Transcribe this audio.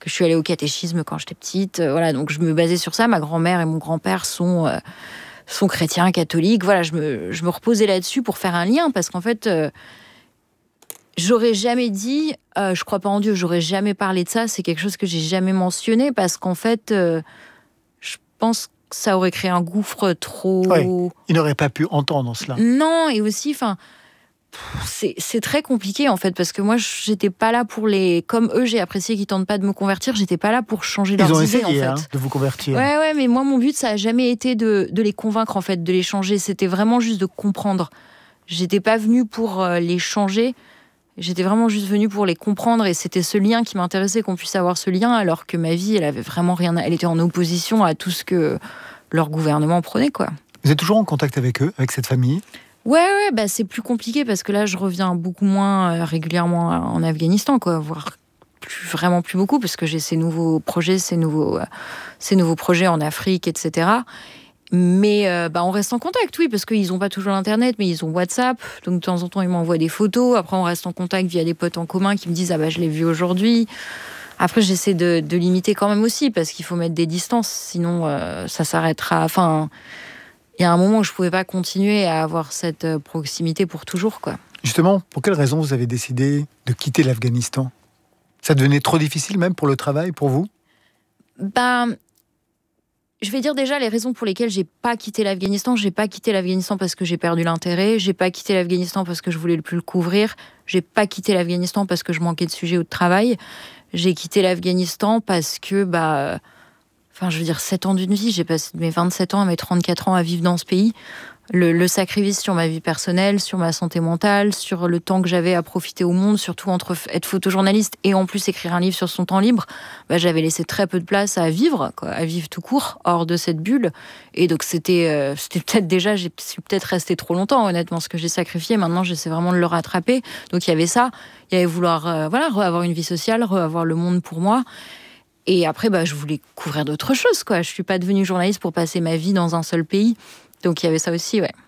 que je suis allée au catéchisme quand j'étais petite. Voilà, donc je me basais sur ça. Ma grand-mère et mon grand-père sont chrétiens, catholiques. Voilà, je me reposais là-dessus pour faire un lien, parce qu'en fait, j'aurais jamais dit, je crois pas en Dieu, j'aurais jamais parlé de ça. C'est quelque chose que j'ai jamais mentionné, parce qu'en fait, je pense que ça aurait créé un gouffre trop... Oui, il n'aurait pas pu entendre cela. Non, et aussi, c'est très compliqué en fait, parce que moi j'étais pas là pour les... Comme eux, j'ai apprécié qu'ils tentent pas de me convertir, j'étais pas là pour changer leurs idées. Ils ont essayé en fait. De vous convertir. Ouais, mais moi mon but ça a jamais été de les convaincre en fait, de les changer. C'était vraiment juste de comprendre. J'étais pas venue pour les changer. J'étais vraiment juste venue pour les comprendre, et c'était ce lien qui m'intéressait, qu'on puisse avoir ce lien, alors que ma vie, elle avait vraiment rien. Elle était en opposition à tout ce que leur gouvernement prenait, quoi. Vous êtes toujours en contact avec eux, avec cette famille ? Ouais, c'est plus compliqué, parce que là, je reviens beaucoup moins régulièrement en Afghanistan, quoi, voire vraiment plus beaucoup, parce que j'ai ces nouveaux projets, ces nouveaux projets en Afrique, etc. Mais on reste en contact, oui, parce qu'ils n'ont pas toujours l'internet, mais ils ont WhatsApp, donc de temps en temps ils m'envoient des photos. Après on reste en contact via des potes en commun qui me disent je l'ai vu aujourd'hui. Après j'essaie de limiter quand même aussi, parce qu'il faut mettre des distances, sinon ça s'arrêtera. Enfin, il y a un moment où je pouvais pas continuer à avoir cette proximité pour toujours, quoi. Justement, pour quelles raisons vous avez décidé de quitter l'Afghanistan ? Ça devenait trop difficile même pour le travail, pour vous ? Je vais dire déjà les raisons pour lesquelles j'ai pas quitté l'Afghanistan. J'ai pas quitté l'Afghanistan parce que j'ai perdu l'intérêt. J'ai pas quitté l'Afghanistan parce que je voulais plus le couvrir. J'ai pas quitté l'Afghanistan parce que je manquais de sujets ou de travail. J'ai quitté l'Afghanistan parce que, je veux dire, 7 ans d'une vie. J'ai passé de mes 27 ans à mes 34 ans à vivre dans ce pays. Le sacrifice sur ma vie personnelle, sur ma santé mentale, sur le temps que j'avais à profiter au monde, surtout entre être photojournaliste et en plus écrire un livre sur son temps libre, j'avais laissé très peu de place à vivre, quoi, à vivre tout court, hors de cette bulle. Et donc c'était peut-être déjà, je suis peut-être restée trop longtemps, honnêtement, ce que j'ai sacrifié. Maintenant, j'essaie vraiment de le rattraper. Donc il y avait ça, il y avait vouloir avoir une vie sociale, avoir le monde pour moi. Et après, je voulais couvrir d'autres choses, quoi. Je suis pas devenue journaliste pour passer ma vie dans un seul pays. Donc il y avait ça aussi, ouais.